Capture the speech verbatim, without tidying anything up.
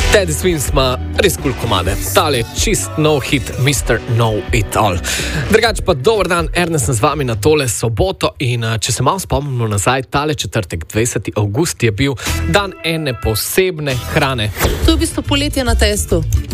Teddy Swims ima res kul komade. Tale čist no hit, mister Know It All. Drugač pa dober dan, Ernest z vami na tole soboto in če se malo spomnimo nazaj, tale četrtek, dvajseti avgust je bil dan ene posebne hrane. To je v bistvu poletje na testu.